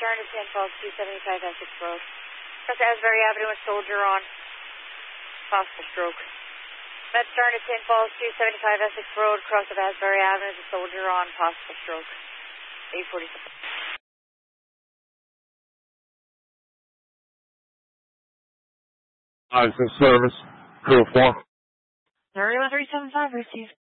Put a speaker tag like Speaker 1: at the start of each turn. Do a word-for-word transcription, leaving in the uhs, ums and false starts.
Speaker 1: turn to Saint Paul's two seventy-five Essex Road. Across Asbury Avenue, a soldier on. Possible stroke. Med turn to Saint Paul's two seventy-five Essex Road. Cross of Asbury Avenue, a soldier on. Possible stroke. eight forty-seven.
Speaker 2: License service. Crew four.
Speaker 1: Area one three seven five, receive.